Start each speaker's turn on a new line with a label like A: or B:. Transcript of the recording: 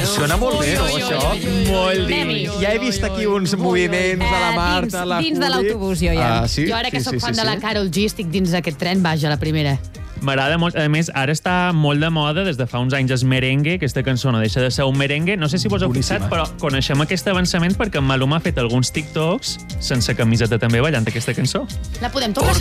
A: Funciona molt bé, no, això?
B: Molt
C: Anem-hi.
A: Ja he vist aquí uns moviments de la Marta, la
C: Dins de
A: Juli.
C: l'autobús, jo ja.
A: Ah, sí?
C: Jo ara que
A: Sí,
C: soc
A: sí,
C: fan
A: sí,
C: de la
A: sí.
C: Karol G, estic dins d'aquest tren, vaja, la primera.
B: M'agrada molt. A més, ara està molt de moda, des de fa uns anys, el merengue. Aquesta cançó no deixa de ser un merengue. No sé si vos heu fixat, però coneixem aquest avançament perquè en Maluma ha fet alguns TikToks sense camiseta també ballant aquesta cançó.
C: La podem tornar